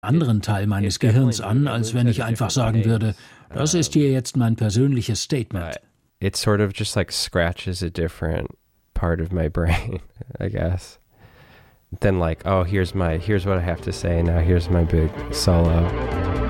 anderen Teil meines Gehirns an, als wenn ich einfach sagen würde, das ist hier jetzt mein persönliches Statement. It sort of just like scratches a different part of my brain, I guess. Then like, oh, here's what I have to say now. Here's my big solo.